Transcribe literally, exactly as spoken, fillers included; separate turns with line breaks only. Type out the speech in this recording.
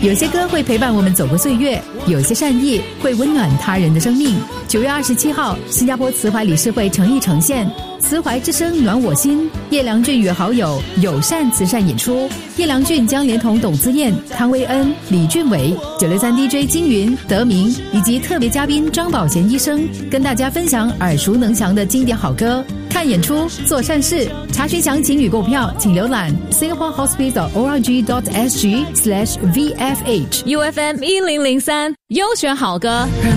有些歌会陪伴我们走过岁月，有些善意会温暖他人的生命。九月二十七号，新加坡慈怀理事会诚意呈现慈怀之声暖我心，叶良俊与好友友善慈善演出。叶良俊将连同董姿燕、汤威恩、李俊伟、九六三 D J 金云、德明以及特别嘉宾张宝贤医生，跟大家分享耳熟能详的经典好歌。看演出，做善事。查询详情与购票，请浏览 singapore hospital org dot s g slash v f h
U F M 一零零三优选好歌。